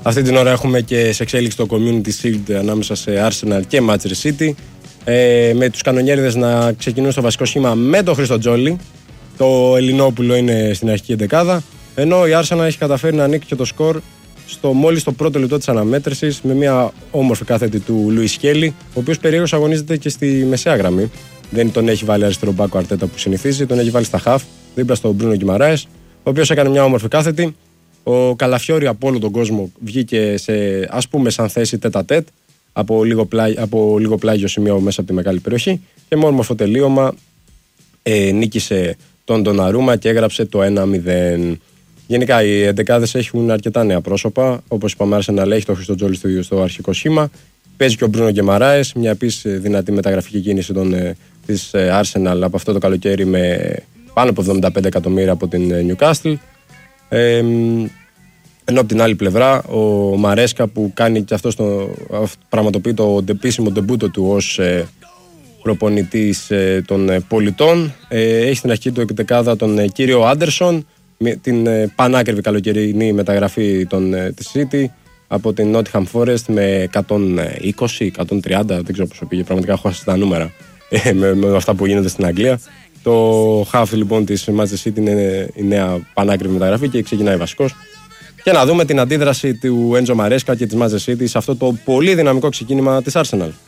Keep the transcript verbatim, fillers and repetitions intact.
Αυτή την ώρα έχουμε και σε εξέλιξη το Community Shield ανάμεσα σε Arsenal και Manchester City. Ε, με τους κανονιέριδες να ξεκινούν στο βασικό σχήμα με τον Χρήστο Τζόλι. Το Ελληνόπουλο είναι στην αρχική εντεκάδα. Ενώ η Arsenal έχει καταφέρει να ανοίξει και το σκορ στο μόλις το πρώτο λεπτό της αναμέτρησης με μια όμορφη κάθετη του Λουίς Σκέλι, ο οποίος περίεργος αγωνίζεται και στη μεσαία γραμμή. Δεν τον έχει βάλει αριστερό μπάκο Αρτέτα που συνηθίζει, τον έχει βάλει στα χαφ, δίπλα στον Μπρούνο Γκιμαράες, ο οποίος έκανε μια όμορφη κάθετη. Ο Καλαφιόρι από όλο τον κόσμο βγήκε σε, ας πούμε, σαν θέση τέτα-τέτ από λίγο, πλάγιο, από λίγο πλάγιο σημείο μέσα από τη μεγάλη περιοχή και με όμορφο τελείωμα ε, νίκησε τον Ντοναρούμα και έγραψε το ένα μηδέν. Γενικά οι εντεκάδες έχουν αρκετά νέα πρόσωπα. Όπως είπαμε, Arsenal έχει το Χρήστο Τζόλι στο, στο αρχικό σχήμα. Παίζει και ο Μπρούνο Γκιμαράες, μια επίσης δυνατή μεταγραφική κίνηση των, της Arsenal από αυτό το καλοκαίρι με πάνω από εβδομήντα πέντε εκατομμύρια από την Newcastle. Ε, ενώ από την άλλη πλευρά ο Μαρέσκα που κάνει και αυτό στο, πραγματοποιεί το επίσημο ντεμπούτο του ως ε, προπονητής ε, των ε, πολιτών, ε, έχει στην αρχή του εκτεκάδα τον ε, κύριο Άντερσον, με την ε, πανάκριβη καλοκαιρινή μεταγραφή των, ε, της City από την Nottingham Forest με εκατόν είκοσι εκατόν τριάντα, δεν ξέρω πόσο πήγε, πραγματικά έχω χάσει τα νούμερα ε, με, με αυτά που γίνονται στην Αγγλία. Το half λοιπόν της Manchester City είναι η νέα πανάκριβη μεταγραφή και ξεκινάει βασικός. Και να δούμε την αντίδραση του Έντζο Μαρέσκα και της Manchester City σε αυτό το πολύ δυναμικό ξεκίνημα της Arsenal.